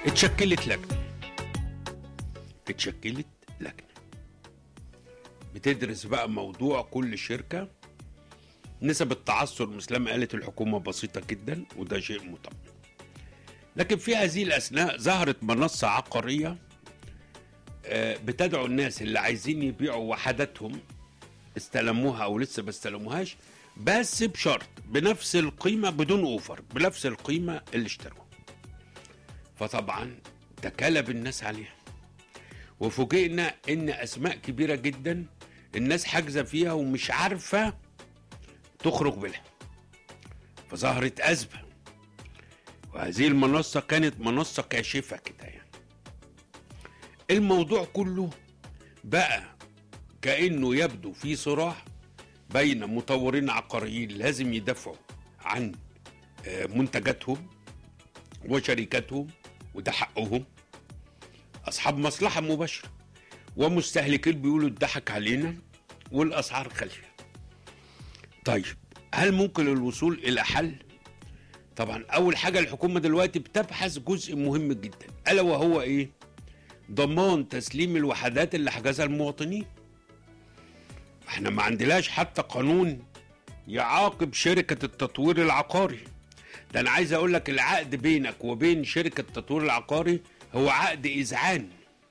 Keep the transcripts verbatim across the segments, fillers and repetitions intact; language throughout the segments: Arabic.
اتشكلت لجنة اتشكلت لجنة بتدرس بقى موضوع كل شركة، نسب التعثر مثل ما قالت الحكومة بسيطة جدا وده شيء مطمئن. لكن في هذه الأثناء ظهرت منصة عقارية بتدعو الناس اللي عايزين يبيعوا وحداتهم استلموها أو لسه ما استلموهاش، بس بشرط بنفس القيمة بدون أوفر، بنفس القيمة اللي اشتروها. فطبعا تكالب الناس عليها، وفوجئنا ان اسماء كبيرة جدا الناس حاجزة فيها ومش عارفة تخرج منها، فظهرت أزمة. وهذه المنصة كانت منصة كاشفة كده، يعني الموضوع كله بقى كأنه يبدو في صراع بين مطورين عقاريين لازم يدافعوا عن منتجاتهم وشركاتهم وده حقهم، أصحاب مصلحة مباشرة، ومستهلكين بيقولوا اتضحك علينا والأسعار غالية. طيب هل ممكن الوصول إلى حل؟ طبعا أول حاجة الحكومة دلوقتي بتبحث جزء مهم جدا، ألا وهو إيه؟ ضمان تسليم الوحدات اللي حجزها المواطنين. احنا ما عندناش حتى قانون يعاقب شركة التطوير العقاري. ده أنا عايز أقول لك العقد بينك وبين شركة التطوير العقاري هو عقد إذعان،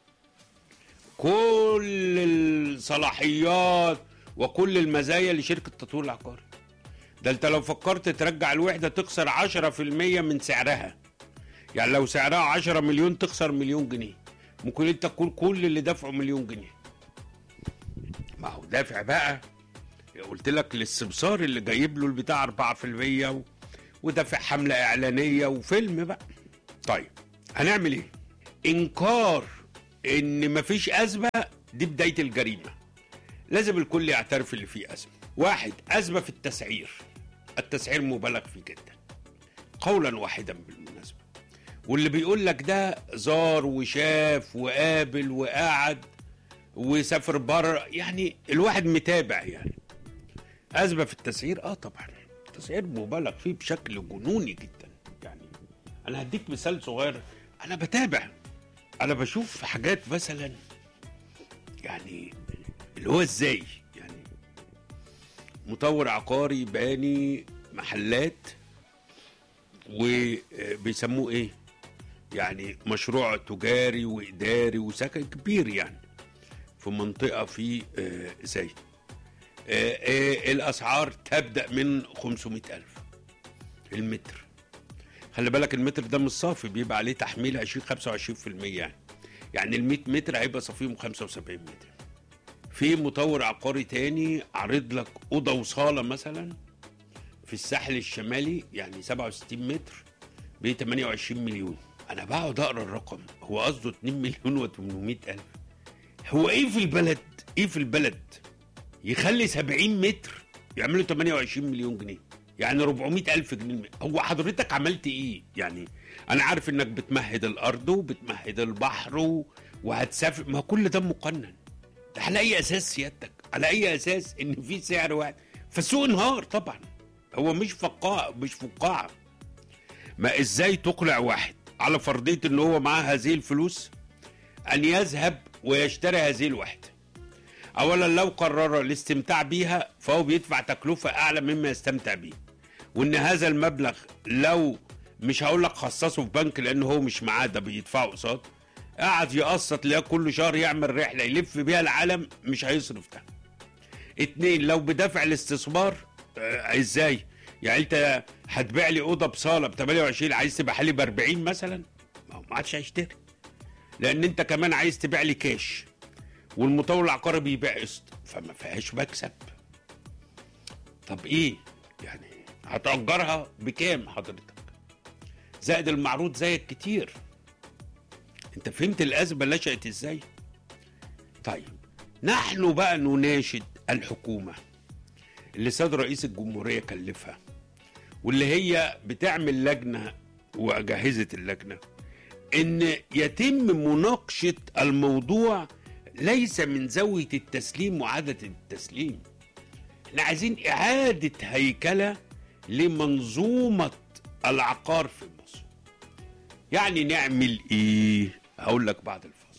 كل الصلاحيات وكل المزايا لشركة التطوير العقاري. ده انت لو فكرت ترجع الوحدة تخسر عشرة في المية من سعرها، يعني لو سعرها عشرة مليون تخسر مليون جنيه، ممكن انت تقول كل اللي دفعه مليون جنيه. ما هو دافع بقى، قلت لك للسمسار اللي جايب له البتاع أربعة في المية ودافع حملة إعلانية وفيلم بقى. طيب هنعمل ايه؟ انكار ان مفيش ازمه دي بدايه الجريمه. لازم الكل يعترف اللي فيه ازمه. واحد، ازمه في التسعير، التسعير مبالغ فيه جدا قولا واحدا بالمناسبه، واللي بيقول لك ده زار وشاف وقابل وقعد وسافر بره، يعني الواحد متابع. يعني ازمه في التسعير، اه طبعا التسعير مبالغ فيه بشكل جنوني جدا. يعني انا هديك مثال صغير، انا بتابع، انا بشوف حاجات مثلا يعني اللي هو ازاي يعني مطور عقاري باني محلات وبيسموه ايه، يعني مشروع تجاري واداري وسكن كبير يعني في منطقة في زايد. الاسعار تبدأ من خمسمائة ألف المتر. خلي بالك المتر ده مش صافي، بيبقى عليه تحميل عشرين خمسة وعشرين في المية، يعني يعني ال مية متر هيبقى صافيهم خمسة وسبعين متر. في مطور عقاري تاني عرض لك اوضه وصاله مثلا في الساحل الشمالي، يعني سبعة وستين متر ب ثمانية وعشرين مليون. انا بقعد اقرا الرقم، هو قصده اتنين مليون وتمنمية الف. هو ايه في البلد ايه في البلد يخلي سبعين متر يعملوا ثمانية وعشرين مليون جنيه، يعني أربعمائة ألف جنيه؟ هو حضرتك عملت ايه؟ يعني انا عارف انك بتمهد الارض وبتمهد البحر وهتسافر، ما كل ده مقنن. ده على اي اساس سيادتك؟ على اي اساس ان في سعر واحد؟ فالسوق انهار طبعا، هو مش فقاعة مش فقاعة. ما ازاي تقنع واحد على فرضية ان هو معاه هذه الفلوس ان يذهب ويشتري هذه الوحدة؟ اولا لو قرر الاستمتاع بيها فهو بيدفع تكلفة اعلى مما يستمتع بيه، وان هذا المبلغ لو مش هقول لك خصصه في بنك لانه هو مش معاه، ده بيدفعه قسط، قاعد يقسط ليه كل شهر يعمل رحله يلف بيها العالم، مش هيصرف ده. اتنين، لو بدافع الاستثمار، آه ازاي؟ يعني انت هتبيع لي اوضه بصاله ب ثمانية وعشرين عايز تبيعها لي ب أربعين مثلا؟ ما هو ما عادش هيشتري، لان انت كمان عايز تبيع لي كاش والمطور العقاري بيبيع قسط، فما فيهاش مكسب. طب ايه يعني هتأجرها بكام حضرتك؟ زائد المعروض زيك كتير. انت فهمت الأزمة نشأت ازاي؟ طيب نحن بقى نناشد الحكومة اللي سيد رئيس الجمهورية كلفها، واللي هي بتعمل لجنة وأجهزة اللجنة، ان يتم مناقشة الموضوع ليس من زاوية التسليم وعادة التسليم. احنا عايزين إعادة هيكلة لمنظومة العقار في مصر. يعني نعمل ايه؟ هقول لك بعد الفاصل.